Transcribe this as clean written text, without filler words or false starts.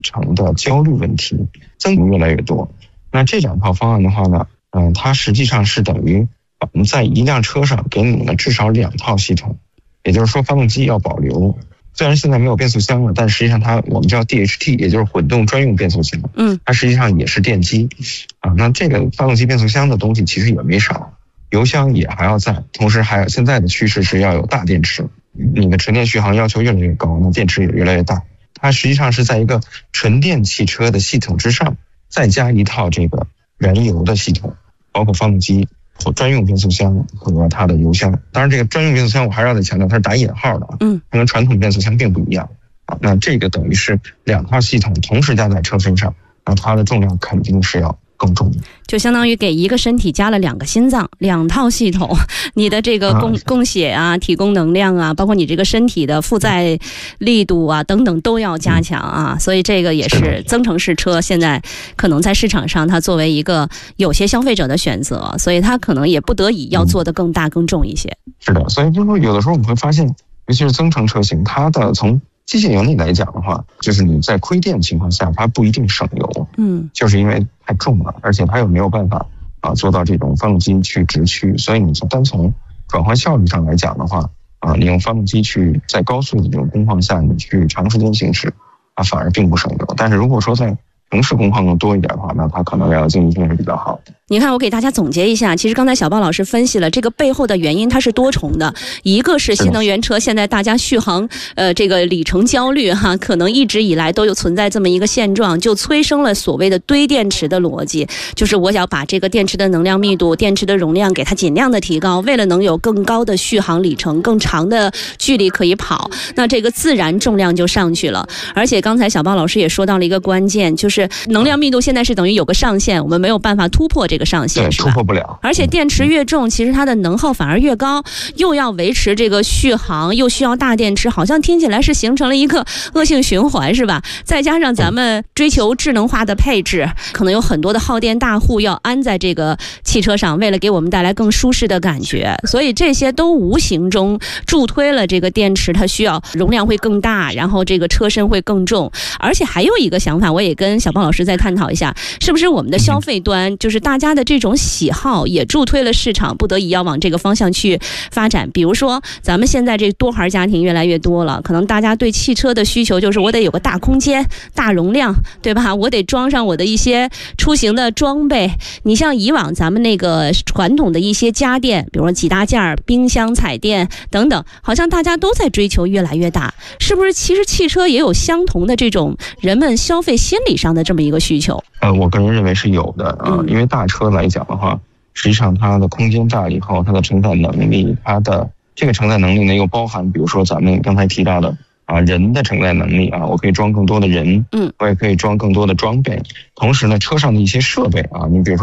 成的焦虑问题增越来越多。那这2套方案的话呢，它实际上是等于我们在一辆车上给你们至少2套系统，也就是说发动机要保留。虽然现在没有变速箱了，但实际上我们叫 DHT， 也就是混动专用变速箱，它实际上也是电机啊。那这个发动机变速箱的东西其实也没少，油箱也还要在，同时还有现在的趋势是要有大电池，你的纯电续航要求越来越高，那电池也越来越大。它实际上是在一个纯电汽车的系统之上，再加一套这个燃油的系统，包括发动机、专用变速箱和它的油箱。当然这个专用变速箱我还是要再强调，它是打引号的啊，它跟传统变速箱并不一样啊。那这个等于是2套系统同时加在车身上，那它的重量肯定是要更重， 就相当于给一个身体加了2个心脏，2套系统，你的这个供血啊、提供能量啊，包括你这个身体的负载力度啊等等都要加强啊。所以这个也是增程式车现在可能在市场上它作为一个有些消费者的选择，所以它可能也不得已要做得更大更重一些。 是的，所以就是有的时候我们会发现，尤其是增程车型，它的从机械原理来讲的话，就是你在亏电情况下它不一定省油，就是因为太重了，而且它又没有办法做到这种发动机去直驱，所以你单从转换效率上来讲的话你用发动机去在高速的这种工况下你去长时间行驶反而并不省油。但是如果说在城市工况更多一点的话，那它可能要经济性是比较好的。 你看，我给大家总结一下，其实刚才小豹老师分析了这个背后的原因，它是多重的。一个是新能源车现在大家续航这个里程焦虑可能一直以来都有存在这么一个现状，就催生了所谓的堆电池的逻辑，就是我要把这个电池的能量密度、电池的容量给它尽量的提高，为了能有更高的续航里程、更长的距离可以跑，那这个自然重量就上去了。而且刚才小豹老师也说到了一个关键，就是能量密度现在是等于有个上限，我们没有办法突破这个上限， 对， 是吧？ 突破不了。 而且电池越重，其实它的能耗反而越高，又要维持这个续航，又需要大电池，好像听起来是形成了一个恶性循环，是吧？再加上咱们追求智能化的配置，可能有很多的耗电大户要安在这个汽车上，为了给我们带来更舒适的感觉，所以这些都无形中助推了这个电池它需要容量会更大，然后这个车身会更重。而且还有一个想法，我也跟小豹老师再探讨一下，是不是我们的消费端，就是大家的这种喜好也助推了市场不得已要往这个方向去发展。比如说咱们现在这多孩家庭越来越多了，可能大家对汽车的需求就是我得有个大空间、大容量，对吧？我得装上我的一些出行的装备。你像以往咱们那个传统的一些家电，比如说几大件、冰箱、彩电等等，好像大家都在追求越来越大，是不是其实汽车也有相同的这种人们消费心理上的这么一个需求？ 我个人认为是有的因为大车来讲的话，实际上它的空间大以后，它的承载能力，它的这个承载能力呢又包含比如说咱们刚才提到的人的承载能力我可以装更多的人，我也可以装更多的装备，同时呢车上的一些设备你比如说